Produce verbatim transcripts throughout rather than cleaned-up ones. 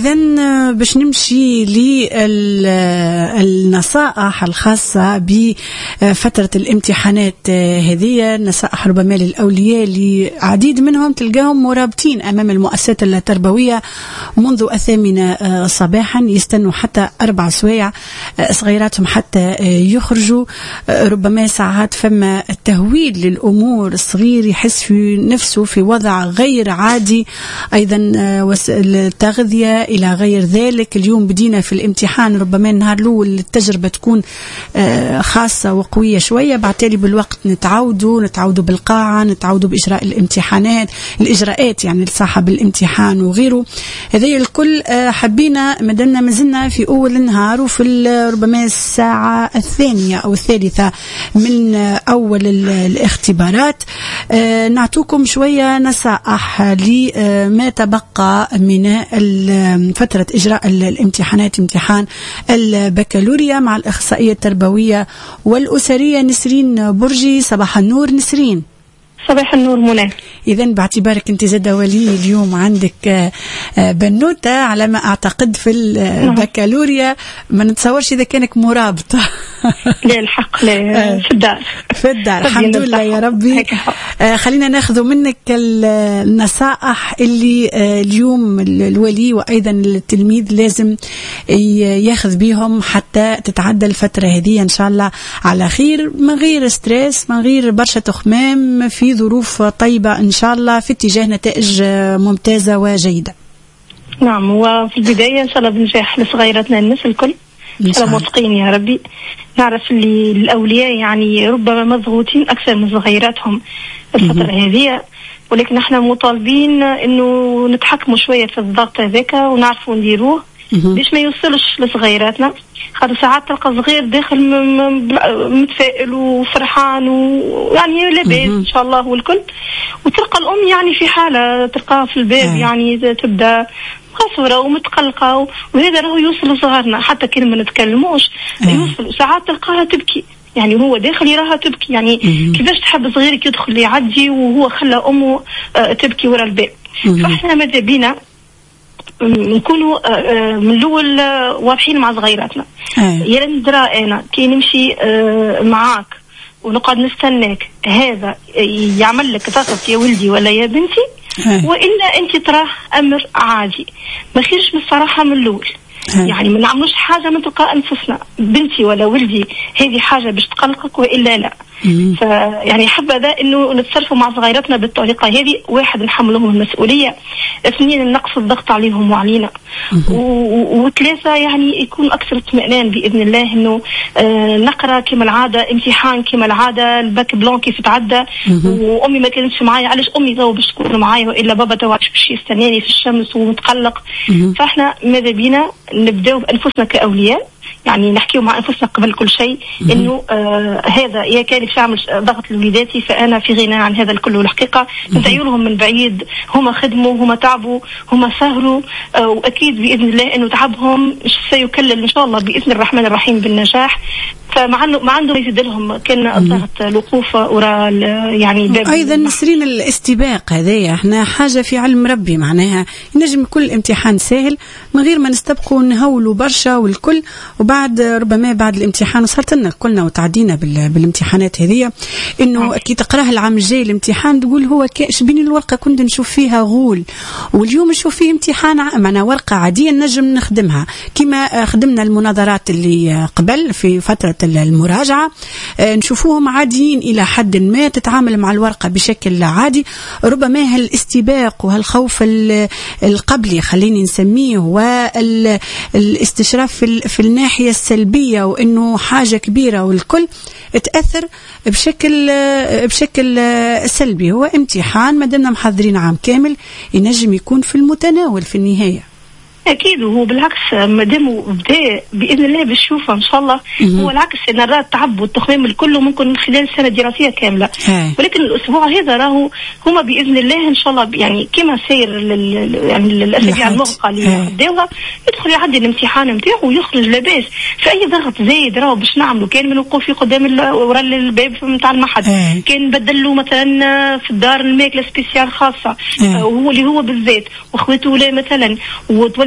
إذن باش نمشي للنصائح الخاصة بفترة الامتحانات هذه، نصائح ربما للأولياء اللي عديد منهم تلقاهم مرابطين أمام المؤسسات التربوية منذ الثامنة صباحا، يستنوا حتى أربع سوايع صغيراتهم حتى يخرجوا. ربما ساعات فما التهويد للأمور، الصغير يحس في نفسه في وضع غير عادي، أيضا التغذية إلى غير ذلك. اليوم بدينا في الامتحان، ربما النهار الأول التجربة تكون خاصة وقوية شوية، بعتالي بالوقت نتعودوا نتعودوا بالقاعة، نتعودوا بإجراء الامتحانات، الإجراءات يعني لصاحب الامتحان وغيره. هذه الكل حبينا مدلنا مازلنا في أول النهار وفي ربما الساعة الثانية أو الثالثة من أول الاختبارات نعطوكم شوية نصائح لما تبقى من فترة إجراء الامتحانات، امتحان البكالوريا، مع الأخصائية التربوية والأسرية نسرين برجي. صباح النور نسرين. صباح النور منى. إذن باعتبارك أنت زاد ولي اليوم عندك بنوتة على ما أعتقد في البكالوريا، ما نتصورش إذا كانك مرابطة. لا الحق لا، في الدار في الدار الحمد لله يا ربي. خلينا ناخذ منك النصائح اللي اليوم الولي وأيضا التلميذ لازم ياخذ بيهم حتى تتعدى الفترة هذه إن شاء الله على خير، من غير ستريس، من غير برشا تخمام، في ظروف طيبة إن شاء الله، في اتجاه نتائج ممتازة وجيدة. نعم، وفي البداية إن شاء الله بنجاح لصغيراتنا الناس الكل إن شاء الله موفقين يا ربي. نعرف اللي الأولياء يعني ربما مضغوطين أكثر من صغيراتهم الفترة هذه، ولكن احنا مطالبين إنه نتحكموا شوية في الضغط هذاك ونعرفوا نديروه ليش ما يوصلش لصغيراتنا. خاطر ساعات تلقى صغير داخل متفائل وفرحان ويعني لاباس ان شاء الله والكل، وتلقى الام يعني في حاله تلقاها في الباب يعني تبدا خسوره ومتقلقه، وهذا راهو يوصل لصغارنا حتى كلمه ما نتكلموش يوصل. ساعات تلقاها تبكي، يعني هو داخل يراها تبكي، يعني كيفاش تحب صغيرك يدخل يعدي وهو خلى امه تبكي ورا الباب. فاحنا ماذا بينا نكونوا من الأول واضحين مع صغيراتنا. يا ندرى أنا كي نمشي معاك ونقعد نستناك هذا يعمل لك ضغط يا ولدي ولا يا بنتي، وإلا أنت تراه أمر عادي. ما خيرش من الصراحة من الأول، يعني ما نعملوش حاجة من تلقى أنفسنا بنتي ولا ولدي هذه حاجة باش تقلقك وإلا لا. فيعني حبذا إنه نتصرفوا مع صغيراتنا بالطريقة هذه، واحد نحملهم المسؤولية، اثنين نقص الضغط عليهم وعلينا، وثلاثة يعني يكون أكثر اطمئنان بإذن الله إنه آه نقرأ كما العادة، امتحان كما العادة، الباك بلون كيف تعدى، وأمي ما كانتش معايا، علاش أمي تو باش تكون معايا وإلا بابا تو باش يستناني في الشمس ومتقلق. فإحنا ماذا بينا نبدأ بأنفسنا كأولياء، يعني نحكيو مع أنفسنا قبل كل شيء إنه آه هذا يا كان يعمل ضغط لوليداتي فأنا في غنى عن هذا الكل. والحقيقة نتعيرهم من بعيد، هما خدموا، هما تعبوا، هما سهروا، آه وأكيد بإذن الله إنه تعبهم سيكلل إن شاء الله بإذن الرحمن الرحيم بالنجاح. فما عنده ما عنده يزيد لهم كان الضغط الوقوف وراء يعني باب. أيضا نسرين الاستباق هذايا احنا حاجة في علم ربي، معناها ينجم كل امتحان سهل من غير ما نستبقوا نهولوا برشا والكل، وبعد ربما بعد الامتحان وصلت لنا كلنا وتعدينا بالامتحانات هذه انه كي تقراه العام الجاي الامتحان تقول هو كاش بين الورقة كنت نشوف فيها غول، واليوم نشوف فيه امتحان معنا ورقة عادية نجم نخدمها كما خدمنا المناظرات اللي قبل في فترة المراجعة، نشوفوهم عاديين إلى حد ما، تتعامل مع الورقة بشكل عادي. ربما هالاستباق وهالخوف القبلي خليني نسميه والاستشراف في الناحية السلبية وإنه حاجة كبيرة والكل تأثر بشكل بشكل سلبي. هو امتحان ما دمنا محضرين عام كامل ينجم يكون في المتناول في النهاية. أكيد، وهو بالعكس مادام بدا بإذن الله بنشوفه إن شاء الله. هو العكس نرى التعب والتخمام الكل ممكن من خلال سنة دراسية كاملة، ولكن الأسبوع هذا راهو هما بإذن الله إن شاء الله يعني كما سير يعني الأسابيع المغلقة اللي يداوها يدخل يعدي الامتحان نتاعو ويخرج لاباس. في أي ضغط زايد راهو باش نعملوا كان من وقوفي قدام وراء الباب نتاع المعهد، كان بدلوا مثلا في الدار الماكلة سبيسيال خاصة وهو اللي هو بالذات وأخواته ولا مثلا، وتولي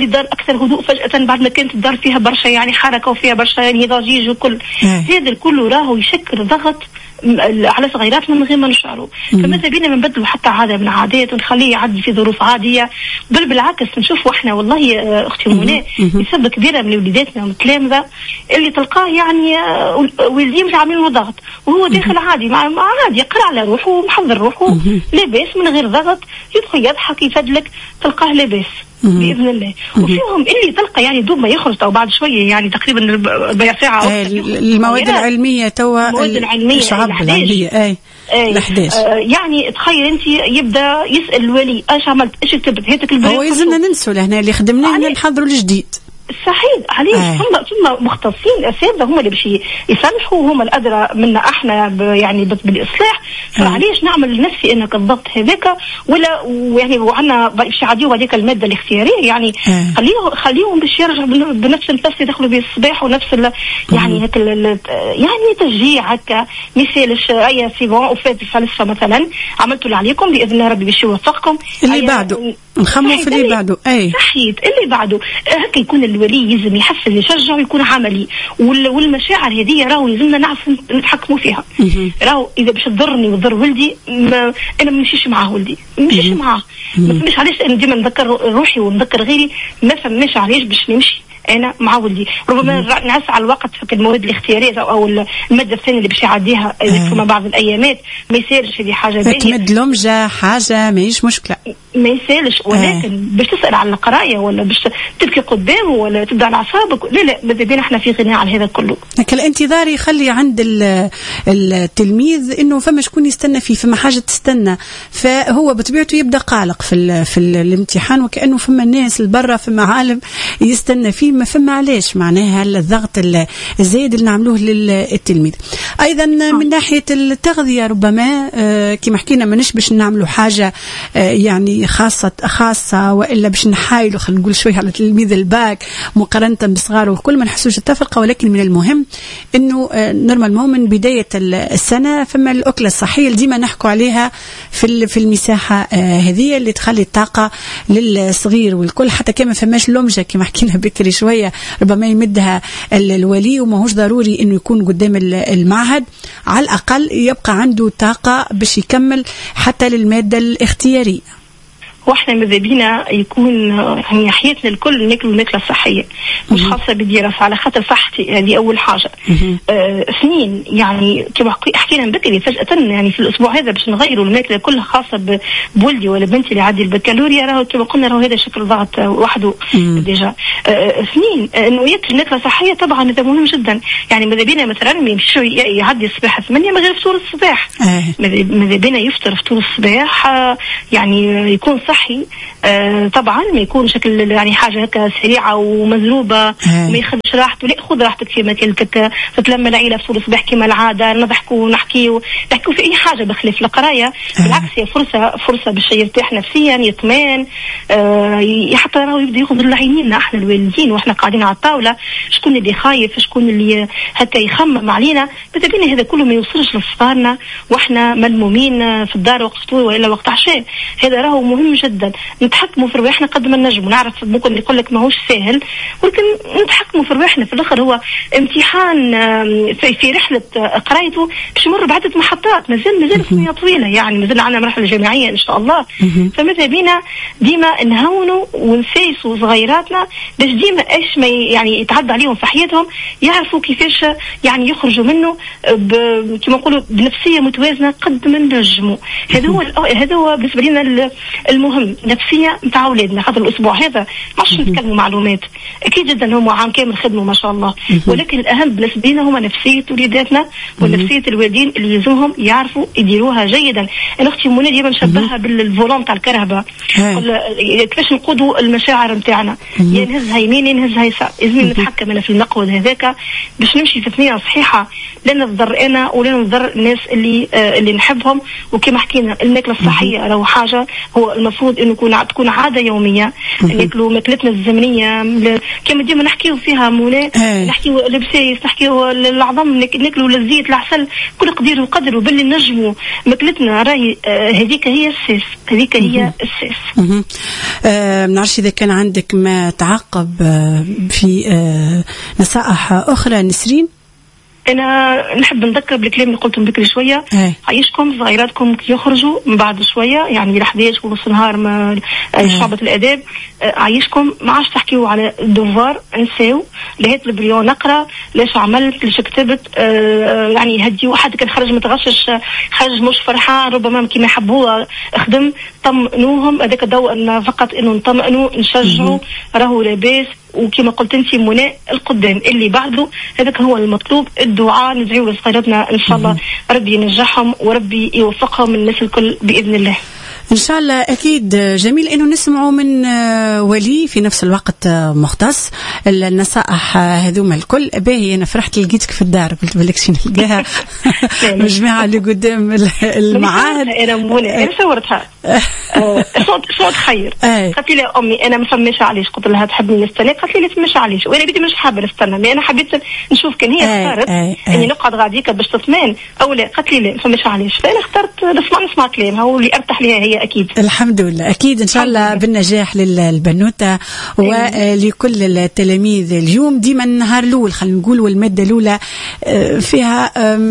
دار اكثر هدوء فجاه بعد ما كانت الدار فيها برشا يعني حركه وفيها برشا يعني ضجيج وكل هذا الكل راهو يشكل ضغط على صغيراتنا من غير ما نشعروا. فماذا بينا ما نبدلوا حتى عاده من عادات ونخليه يعدي في ظروف عاديه، بل بالعكس نشوفوا احنا والله اختي منى نسبه كبيره من وليداتنا والتلامذه اللي تلقاه يعني والدين مش عاملين له ضغط وهو داخل عادي مع عادي يقرا على روحه ومحضر روحه لاباس من غير ضغط، يدخل يضحك يفدلك تلقاه لاباس بإذن الله. وفيهم اللي تلقى يعني دوب ما يخرج أو بعد شوية يعني تقريبا ربع ساعة أو المواد العلمية توا المواد العلمية الشعب العلمية أي الأحداث آه يعني تخيل أنت يبدأ يسأل الولي إيش عملت إيش كتبت هيتك البريد هو يلزمنا ننسوا لهنا اللي خدمناه نحضروا الجديد صحيح عليه. ثم ثم مختصين الاساتذه هم اللي باش يسامحوا هم الادرى منا احنا يعني بالاصلاح. فعليش نعمل لنفسي انك الضغط هذاك ولا يعني وعندنا باش يعديوا هذيك الماده الاختياريه يعني خليهم خليهم باش يرجعوا بنفس النفس يدخلوا به الصباح ونفس يعني هيك يعني تشجيع هكا مثال اي سيفون وفات الفلسفه مثلا عملتوا اللي عليكم باذن ربي باش يوفقكم اللي بعده نخموا في اللي بعده اي صحيت اللي بعده هكا يكون الولي يلزم يحفز يشجع ويكون عملي والمشاعر هذه راهو لازمنا نعرف نتحكموا فيها. راهو اذا باش تضرني وتضر ولدي ما انا ما نمشيش معاه ولدي ما نمشيش معاه ما فماش علاش انا ديما نذكر روحي ونذكر غيري ما فماش علاش باش نمشي انا مع ولدي. ربما نعس على الوقت في المواد الاختياريه او الماده الثانيه اللي باش يعديها فيما بعض الايامات ما يسالش هذه حاجه باهيه تمد لمجه حاجه ماهيش مشكله ما يسالش ولكن آه. باش تسال على القرايه ولا باش تبكي قدامه ولا تبدا على اعصابك لا لا ماذا بينا احنا في غنى عن هذا كله. لكن الانتظار يخلي عند التلميذ انه فما شكون يستنى فيه فما حاجه تستنى فهو بطبيعته يبدا قلق في ال في ال الامتحان وكانه فما ناس لبرا فما عالم يستنى فيه ما فما علاش معناها الضغط الزايد اللي نعملوه للتلميذ. ايضا من ناحيه التغذيه ربما كما حكينا ماناش باش نعملوا حاجه يعني خاصه خاصه والا باش نحايلوا خلينا نقول شويه على تلميذ الباك مقارنه بصغاره وكل ما نحسوش التفرقه. ولكن من المهم انه نورمالمون من بدايه السنه فما الاكله الصحيه اللي ديما نحكوا عليها في في المساحه هذه اللي تخلي الطاقه للصغير والكل حتى كما فماش لمجه كما حكينا بكري شويه ربما يمدها الولي وماهوش ضروري انه يكون قدام المعهد على الاقل يبقى عنده طاقه باش يكمل حتى للماده الاختياريه. واحنا ماذا بينا يكون يعني حياتنا الكل ناكلوا الماكله الصحيه مش خاصه بالدراسه على خاطر صحتي هذه اول حاجه. آه سنين يعني كما حكينا بكري فجاه يعني في الاسبوع هذا باش نغيروا الماكله كلها خاصه بولدي ولا بنتي اللي عادي البكالوريا راهو كما قلنا راهو هذا شكل ضغط وحده ديجا. آه سنين آه انه ياكل ماكله صحيه طبعا هذا مهم جدا. يعني ماذا بينا مثلا ما يمشيش يعدي الصباح ثمانية من غير فطور الصباح. ماذا بينا يفطر فطور الصباح آه يعني يكون صح صحي آه طبعا ما يكون شكل يعني حاجه هكا سريعه ومزروبه وما ياخذش راحته. لا خذ راحتك في ماكلتك تتلم العيله في الصباح كما العاده نضحكوا ونحكيوا نحكوا في اي حاجه بخلاف القرايه. بالعكس هي فرصه فرصه باش يرتاح نفسيا يطمئن آه حتى راهو يبدا ياخذ العينينا احنا الوالدين واحنا قاعدين على الطاوله شكون اللي خايف شكون اللي هكا يخمم علينا. بتبين هذا كله ما يوصلش لصغارنا واحنا ملمومين في الدار وقت فطور والا وقت عشاء. هذا راهو مهم جدا. نتحكموا في رواحنا قد ما نجموا. نعرف ممكن يقول لك ماهوش سهل ولكن نتحكموا في رواحنا. في الاخر هو امتحان في, في رحله قرايته باش يمر بعده محطات مازال مازال سنين طويله يعني مازال عندنا مرحله جامعيه ان شاء الله. فماذا بينا ديما نهونوا ونسيسوا صغيراتنا باش ديما ايش ما يعني يتعدى عليهم في حياتهم يعرفوا كيفاش يعني يخرجوا منه كما نقولوا بنفسيه متوازنه قد ما نجموا. هذا هو هذا هو بالنسبه لنا المهم نفسيه نتاع اولادنا. خاطر الاسبوع هذا ماش نتكلموا معلومات اكيد جدا هم عام كامل خدموا ما شاء الله ولكن الاهم بالنسبه لنا هما نفسيه وليداتنا ونفسيه الوالدين اللي يلزمهم يعرفوا يديروها جيدا. انا اختي منى ديما مشبهها بالفولون تاع الكرهبه كيفاش نقودوا المشاعر نتاعنا يا نهزها يمين يا نهزها يسار. لازم نتحكم انا في المقود هذاك باش نمشي في ثنيه صحيحه لا نضر انا ولا نضر الناس اللي آه اللي نحبهم. وكما حكينا الماكله الصحيه راهو حاجه هو المفروض المفروض انه يكون تكون عاده يوميه ناكلوا ماكلتنا الزمنيه كما ديما نحكيو فيها مولاي، نحكيو البسايس، نحكيو العظم، ناكلوا الزيت العسل، كل قدير وقدر، وباللي نجموا ماكلتنا راهي هذيك هي الساس، هذيك هي الساس. ما نعرفش اذا كان عندك ما تعقب في نصائح اخرى نسرين. انا نحب نذكر بالكلام اللي قلتهم بكري شويه، عايشكم صغيراتكم كي يخرجوا من بعد شويه يعني لحداش ونص نهار ما شعبة الاداب، عايشكم ما عادش تحكيوا على الدوفار، نساو لهيت البريون نقرا ليش عملت ليش كتبت، آه يعني هدي واحد كان خرج متغشش، خرج مش فرحان ربما كيما يحبوها خدم، طمئنوهم هذاك الضوء فقط انه نطمئنوا نشجعوا راهو لاباس، وكما قلت انت منى القدام اللي بعده هذاك هو المطلوب، الدعاء ندعيو لصغيراتنا ان شاء الله ربي ينجحهم وربي يوفقهم الناس الكل باذن الله إن شاء الله. أكيد جميل إنه نسمعوا من ولي في نفس الوقت مختص النصائح هذوما الكل. باهي أنا فرحت لقيتك في الدار، قلت بالك شي نلقاها مجموعة اللي قدام المعاهد. أنا منى أنا صورتها صوت صوت خير، قالت لي أمي أنا مفهمش علاش، قلت لها تحبني نستنى، قالت لي فهمش علاش، وأنا بدي مش حابة نستنى، مي أنا حبيت نشوف كان هي اختارت إني نقعد غاديك باش تطمئن أو لا، قالت لي لا فهمش علاش، فأنا اخترت نسمع نسمع كلامها واللي أرتاح ليها هي أكيد. الحمد لله أكيد إن شاء الله بالنجاح للبنوتة ولكل التلاميذ. اليوم ديما النهار الأول خلينا نقول والمادة الأولى فيها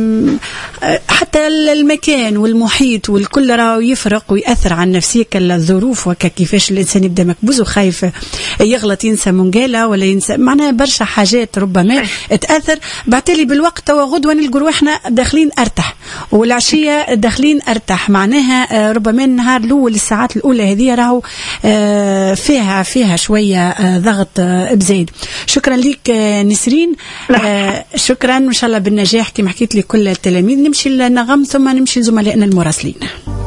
حتى المكان والمحيط والكل راه يفرق ويأثر على النفسية كالظروف وكيفاش الإنسان يبدأ مكبوز وخايف يغلط ينسى منقالة ولا ينسى معناها برشا حاجات ربما تأثر. بعتلي بالوقت وغدوة نلقوا روحنا داخلين أرتاح والعشية داخلين أرتاح، معناها ربما النهار الأول الساعات الأولى هذه راهو فيها فيها شوية ضغط بزيد. شكرا لك نسرين، شكرا وإن شاء الله بالنجاح كما حكيت لي كل التلاميذ. نمشي للنغم ثم نمشي لزملائنا المراسلين.